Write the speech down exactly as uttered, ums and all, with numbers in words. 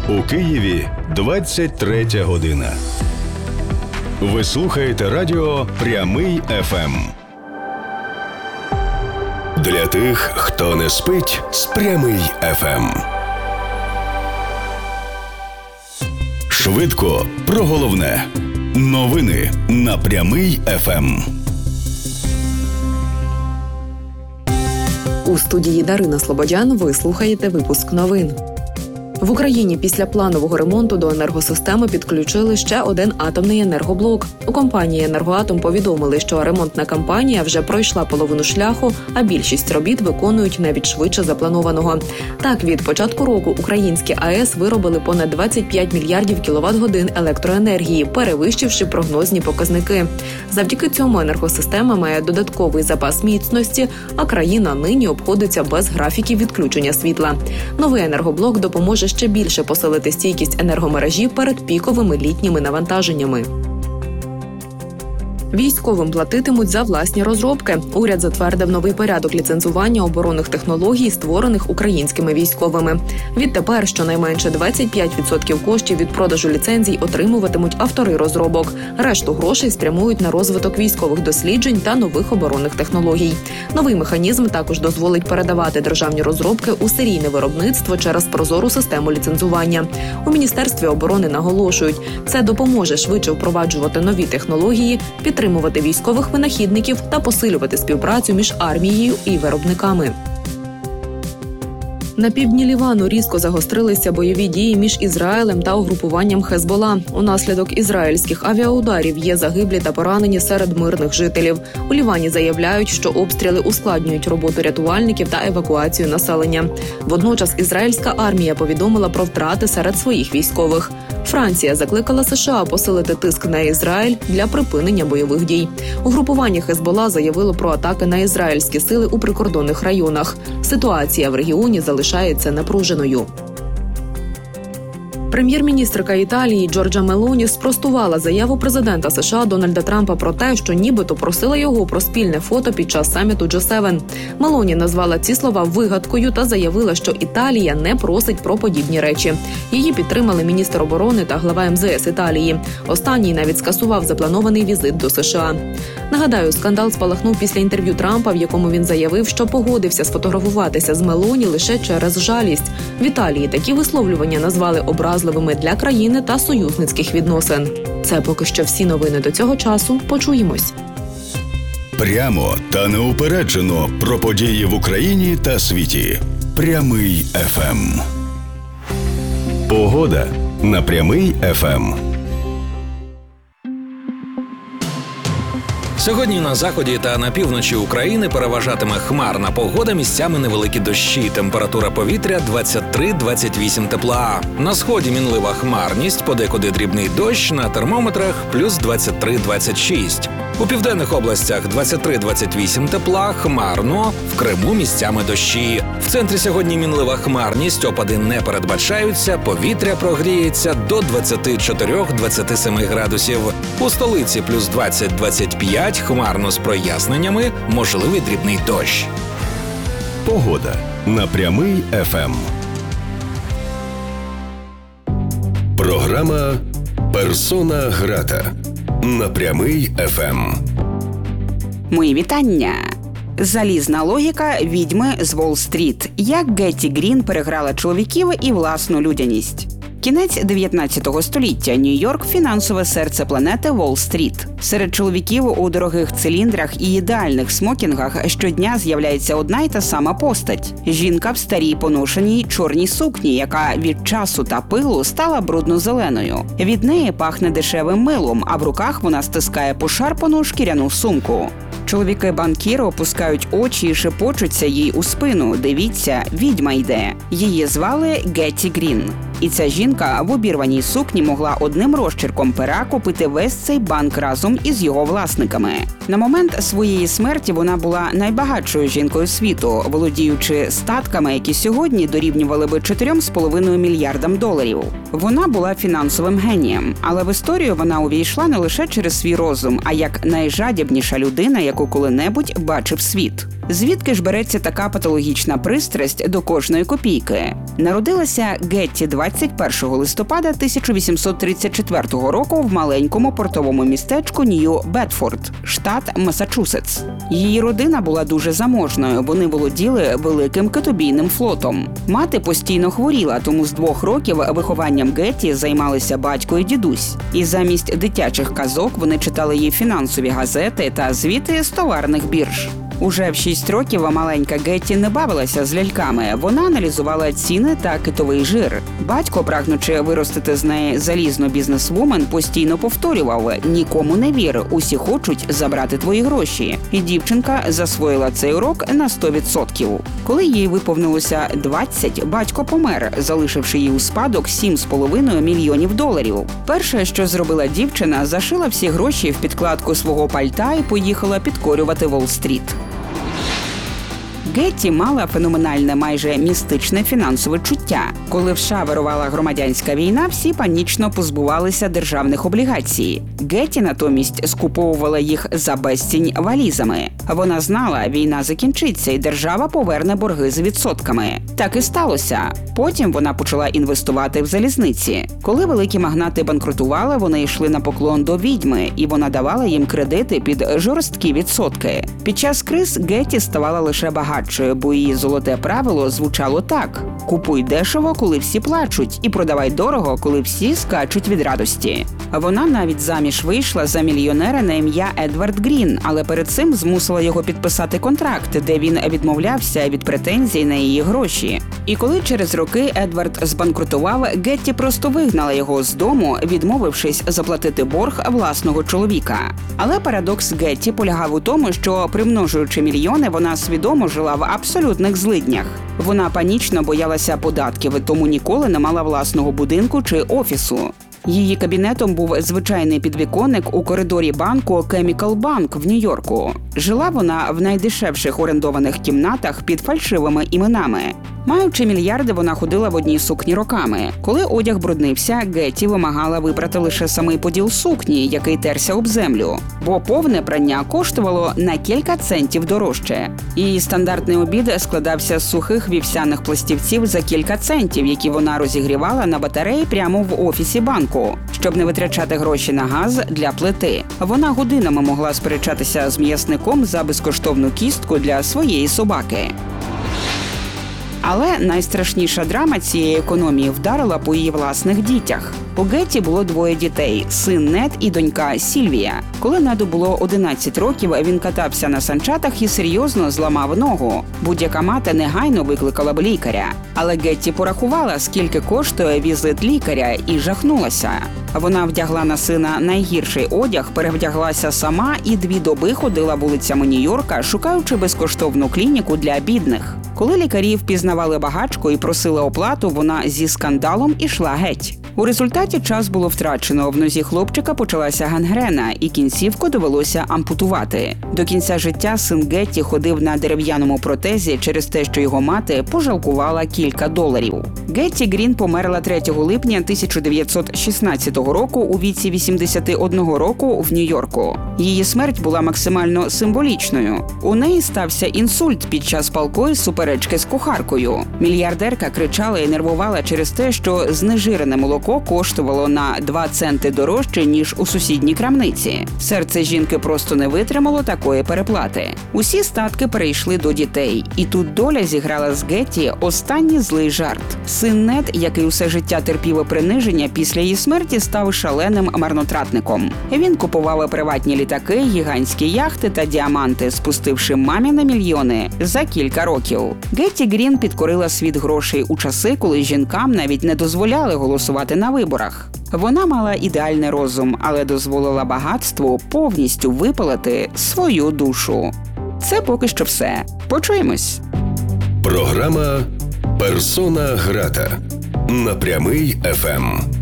У Києві двадцять третя година. Ви слухаєте радіо «Прямий еф ем». Для тих, хто не спить з «Прямий еф ем». Швидко про головне. Новини на «Прямий еф ем». У студії Дарина Слободян ви слухаєте випуск новин. В Україні після планового ремонту до енергосистеми підключили ще один атомний енергоблок. У компанії «Енергоатом» повідомили, що ремонтна кампанія вже пройшла половину шляху, а більшість робіт виконують навіть швидше запланованого. Так, від початку року українські АЕС виробили понад двадцять п'ять мільярдів кіловат-годин електроенергії, перевищивши прогнозні показники. Завдяки цьому енергосистема має додатковий запас міцності, а країна нині обходиться без графіків відключення світла. Новий енергоблок допоможе ще більше посилити стійкість енергомережі перед піковими літніми навантаженнями. Військовим платитимуть за власні розробки. Уряд затвердив новий порядок ліцензування оборонних технологій, створених українськими військовими. Відтепер щонайменше двадцять п'ять відсотків коштів від продажу ліцензій отримуватимуть автори розробок. Решту грошей спрямують на розвиток військових досліджень та нових оборонних технологій. Новий механізм також дозволить передавати державні розробки у серійне виробництво через прозору систему ліцензування. У Міністерстві оборони наголошують, це допоможе швидше впроваджувати нові технології, підтримувати військових винахідників та посилювати співпрацю між армією і виробниками. На півдні Лівану різко загострилися бойові дії між Ізраїлем та угрупуванням Хезбола. Унаслідок ізраїльських авіаударів є загиблі та поранені серед мирних жителів. У Лівані заявляють, що обстріли ускладнюють роботу рятувальників та евакуацію населення. Водночас ізраїльська армія повідомила про втрати серед своїх військових. Франція закликала США посилити тиск на Ізраїль для припинення бойових дій. Угрупування Хезбола заявило про атаки на ізраїльські сили у прикордонних районах. Ситуація в регіоні залишається напруженою. Прем'єр-міністрка Італії Джорджа Мелоні спростувала заяву президента США Дональда Трампа про те, що нібито просила його про спільне фото під час саміту джі севен. Мелоні назвала ці слова вигадкою та заявила, що Італія не просить про подібні речі. Її підтримали міністр оборони та глава ем зе ес Італії. Останній навіть скасував запланований візит до США. Нагадаю, скандал спалахнув після інтерв'ю Трампа, в якому він заявив, що погодився сфотографуватися з Мелоні лише через жалість. В Італії такі висловлювання назвали образливими для країни та союзницьких відносин. Це поки що всі новини до цього часу. Почуємось. Прямо та неупереджено про події в Україні та світі. Прямий еф ем. Погода на Прямий еф ем. Сьогодні на заході та на півночі України переважатиме хмарна погода, місцями невеликі дощі. Температура повітря двадцять три - двадцять вісім тепла. На сході мінлива хмарність, подекуди дрібний дощ, на термометрах плюс двадцять три - двадцять шість. У південних областях двадцять три - двадцять вісім тепла, хмарно, в Криму місцями дощі. В центрі сьогодні мінлива хмарність, опади не передбачаються, повітря прогріється до двадцять чотири - двадцять сім градусів. У столиці плюс двадцять - двадцять п'ять, хмарно з проясненнями, можливий дрібний дощ. Погода на Прямий еф ем. Програма «Персона грата» на Прямий еф ем. Мої вітання! Залізна логіка відьми з Уолл-стріт. Як Гетті Грін переграла чоловіків і власну людяність. Кінець дев'ятнадцятого століття. Нью-Йорк – фінансове серце планети Уолл-стріт. Серед чоловіків у дорогих циліндрах і ідеальних смокінгах щодня з'являється одна й та сама постать. Жінка в старій поношеній чорній сукні, яка від часу та пилу стала брудно-зеленою. Від неї пахне дешевим милом, а в руках вона стискає пошарпану шкіряну сумку. Чоловіки-банкіри опускають очі і шепочуться їй у спину. Дивіться, відьма йде. Її звали Гетті Грін. І ця жінка в обірваній сукні могла одним розчерком пера купити весь цей банк разом із його власниками. На момент своєї смерті вона була найбагатшою жінкою світу, володіючи статками, які сьогодні дорівнювали би чотирьом з половиною мільярдам доларів. Вона була фінансовим генієм, але в історію вона увійшла не лише через свій розум, а як найжадібніша людина, яку коли-небудь бачив світ. Звідки ж береться така патологічна пристрасть до кожної копійки? Народилася Гетті двадцять першого листопада тисяча вісімсот тридцять четвертого року в маленькому портовому містечку Нью-Бедфорд, штат Масачусетс. Її родина була дуже заможною, вони володіли великим китобійним флотом. Мати постійно хворіла, тому з двох років вихованням Гетті займалися батько і дідусь. І замість дитячих казок вони читали їй фінансові газети та звіти з товарних бірж. Уже в шість років маленька Гетті не бавилася з ляльками, вона аналізувала ціни та китовий жир. Батько, прагнучи виростити з неї залізну бізнесвумен, постійно повторював: «Нікому не вір, усі хочуть забрати твої гроші». І дівчинка засвоїла цей урок на сто відсотків. Коли їй виповнилося двадцять, батько помер, залишивши їй у спадок сім з половиною мільйонів доларів. Перше, що зробила дівчина, зашила всі гроші в підкладку свого пальта і поїхала підкорювати Уолл-стріт. Гетті мала феноменальне, майже містичне фінансове чуття. Коли в США вирувала громадянська війна, всі панічно позбувалися державних облігацій. Гетті натомість скуповувала їх за безцінь валізами. Вона знала, війна закінчиться і держава поверне борги з відсотками. Так і сталося. Потім вона почала інвестувати в залізниці. Коли великі магнати банкрутували, вони йшли на поклон до відьми, і вона давала їм кредити під жорсткі відсотки. Під час криз Гетті ставала лише багатшою, бо її золоте правило звучало так: «Купуй дешево, коли всі плачуть, і продавай дорого, коли всі скачуть від радості». Вона навіть заміж вийшла за мільйонера на ім'я Едвард Грін, але перед цим змусила його підписати контракт, де він відмовлявся від претензій на її гроші. І коли через роки Едвард збанкрутував, Гетті просто вигнала його з дому, відмовившись заплатити борг власного чоловіка. Але парадокс Гетті полягав у тому, що, примножуючи мільйони, вона свідомо жила в абсолютних злиднях. Вона панічно боялася податків, тому ніколи не мала власного будинку чи офісу. Її кабінетом був звичайний підвіконник у коридорі банку Chemical Bank в Нью-Йорку. Жила вона в найдешевших орендованих кімнатах під фальшивими іменами. Маючи мільярди, вона ходила в одній сукні роками. Коли одяг бруднився, Гетті вимагала випрати лише самий поділ сукні, який терся об землю. Бо повне прання коштувало на кілька центів дорожче. Її стандартний обід складався з сухих вівсяних пластівців за кілька центів, які вона розігрівала на батареї прямо в офісі банку, щоб не витрачати гроші на газ для плити. Вона годинами могла сперечатися з м'ясником за безкоштовну кістку для своєї собаки. Але найстрашніша драма цієї економії вдарила по її власних дітях. У Гетті було двоє дітей – син Нед і донька Сільвія. Коли Неду було одинадцять років, він катався на санчатах і серйозно зламав ногу. Будь-яка мати негайно викликала б лікаря. Але Гетті порахувала, скільки коштує візит лікаря, і жахнулася. Вона вдягла на сина найгірший одяг, перевдяглася сама і дві доби ходила вулицями Нью-Йорка, шукаючи безкоштовну клініку для бідних. Коли лікарі впізнавали багачку і просили оплату, вона зі скандалом ішла геть. У результаті час було втрачено, в нозі хлопчика почалася гангрена, і кінцівку довелося ампутувати. До кінця життя син Гетті ходив на дерев'яному протезі через те, що його мати пожалкувала кілька доларів. Гетті Грін померла третього липня тисяча дев'ятсот шістнадцятого року у віці вісімдесят один року в Нью-Йорку. Її смерть була максимально символічною. У неї стався інсульт під час палкої суперечки з кухаркою. Мільярдерка кричала і нервувала через те, що знежирене молоко коштувало на два центи дорожче, ніж у сусідній крамниці. Серце жінки просто не витримало такої переплати. Усі статки перейшли до дітей. І тут доля зіграла з Гетті останній злий жарт. Син Нед, який усе життя терпів приниження, після її смерті став шаленим марнотратником. Він купував приватні літаки, гігантські яхти та діаманти, спустивши мамі на мільйони за кілька років. Гетті Грін підкорила світ грошей у часи, коли жінкам навіть не дозволяли голосувати на виборах. Вона мала ідеальний розум, але дозволила багатству повністю випалити свою душу. Це поки що все. Почуємось. Програма «Персона грата» на Прямий еф ем.